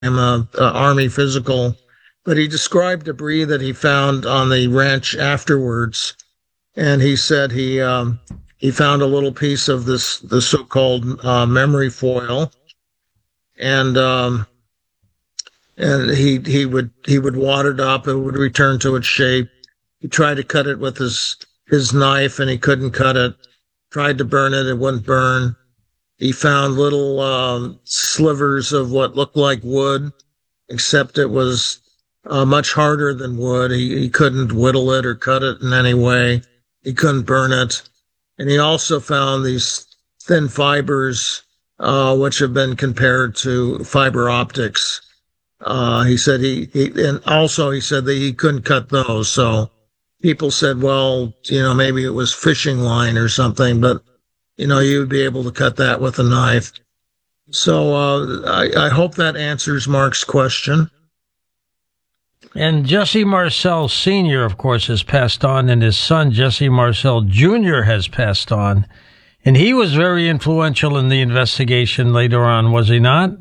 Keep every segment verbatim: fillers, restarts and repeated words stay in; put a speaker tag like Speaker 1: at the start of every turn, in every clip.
Speaker 1: a, a Army physical, but he described debris that he found on the ranch afterwards, and he said he um, he found a little piece of this the so-called uh, memory foil, and um, and he he would he would wad it up. It would return to its shape. He tried to cut it with his his knife, and he couldn't cut it. Tried to burn it, it wouldn't burn. He found little um, slivers of what looked like wood, except it was uh, much harder than wood. He, he couldn't whittle it or cut it in any way. He couldn't burn it. And he also found these thin fibers, uh, which have been compared to fiber optics. Uh, he said he, he, and also he said that he couldn't cut those. So people said, well, you know, maybe it was fishing line or something, but, you know, you'd be able to cut that with a knife. So uh, I, I hope that answers Mark's question.
Speaker 2: And Jesse Marcel Senior, of course, has passed on, and his son, Jesse Marcel Junior, has passed on. And he was very influential in the investigation later on, was he not?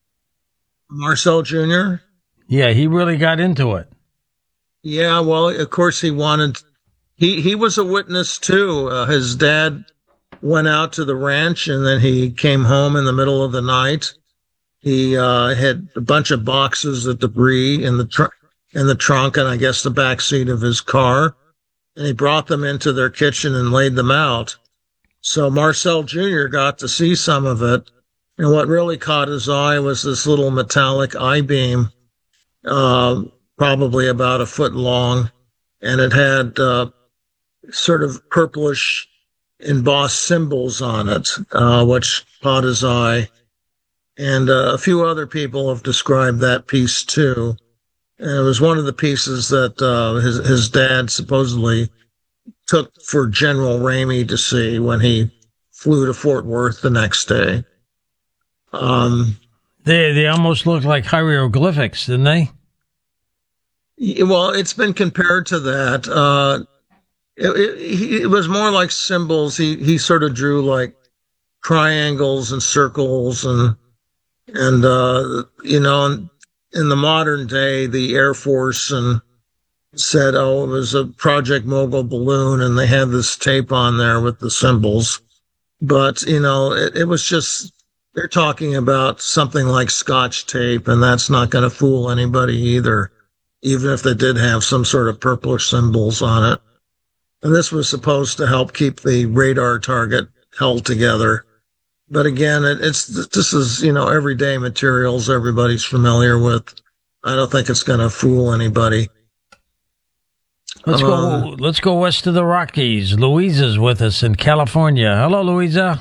Speaker 1: Marcel Junior?
Speaker 2: Yeah, he really got into it.
Speaker 1: Yeah, well, of course he wanted, he, he was a witness too. Uh, his dad went out to the ranch and then he came home in the middle of the night. He uh, had a bunch of boxes of debris in the tr- in the trunk and I guess the back seat of his car. And he brought them into their kitchen and laid them out. So Marcel Junior got to see some of it. And what really caught his eye was this little metallic I-beam, uh, probably about a foot long. And it had uh, sort of purplish embossed symbols on it, uh, which caught his eye. And uh, a few other people have described that piece too. And it was one of the pieces that uh, his, his dad supposedly took for General Ramey to see when he flew to Fort Worth the next day. Um,
Speaker 2: they they almost looked like hieroglyphics, didn't they?
Speaker 1: Well, it's been compared to that. Uh, it, it, it was more like symbols. He he sort of drew like triangles and circles and and uh, you know, in the modern day, the Air Force and said, oh, it was a Project Mogul balloon, and they had this tape on there with the symbols. But you know, it, it was just. They're talking about something like Scotch tape, and that's not going to fool anybody either, even if they did have some sort of purplish symbols on it. And this was supposed to help keep the radar target held together. But again, it, it's this is, you know, everyday materials everybody's familiar with. I don't think it's going to fool anybody.
Speaker 2: Let's
Speaker 1: um,
Speaker 2: go. Let's go west of the Rockies. Louisa's with us in California. Hello, Louisa.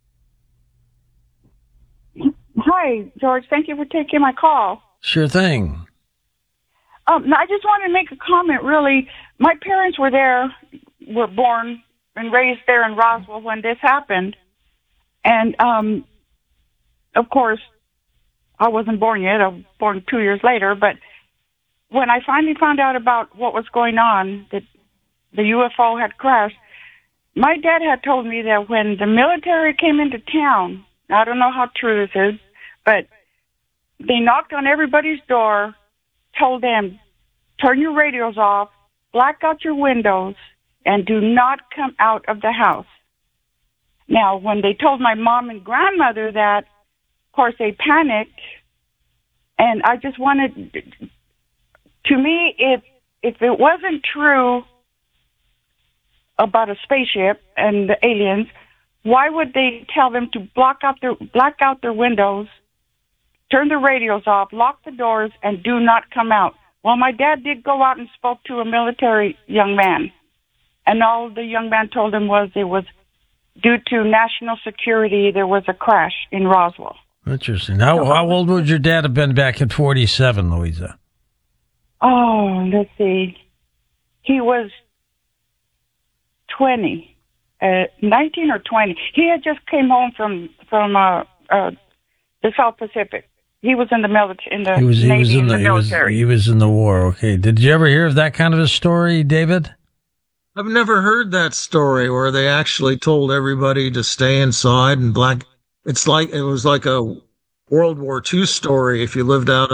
Speaker 3: Hi, George. Thank you for taking my call.
Speaker 2: Sure thing.
Speaker 3: Um, I just wanted to make a comment, really. My parents were there, were born and raised there in Roswell when this happened. And, um, of course, I wasn't born yet. I was born two years later. But when I finally found out about what was going on, that the U F O had crashed, my dad had told me that when the military came into town, I don't know how true this is, but they knocked on everybody's door, told them, turn your radios off, black out your windows, and do not come out of the house. Now, when they told my mom and grandmother that, of course, they panicked, and I just wanted, to me, if, if it wasn't true about a spaceship and the aliens, why would they tell them to block out their black out their windows, turn the radios off, lock the doors, and do not come out? Well, my dad did go out and spoke to a military young man, and all the young man told him was it was due to national security. There was a crash in Roswell.
Speaker 2: Interesting. How, how old would your dad have been back in forty-seven, Louisa?
Speaker 3: Oh, let's see. He was twenty. Uh, nineteen or twenty. He had just came home from from uh, uh, the South Pacific. He was in the military, in the
Speaker 2: he was, he
Speaker 3: Navy,
Speaker 2: was in
Speaker 3: in
Speaker 2: the,
Speaker 3: the
Speaker 2: he was,
Speaker 3: military.
Speaker 2: he was in the war. Okay. Did you ever hear of that kind of a story, David?
Speaker 1: I've never heard that story where they actually told everybody to stay inside and black. It's like it was like a World War Two story if you lived out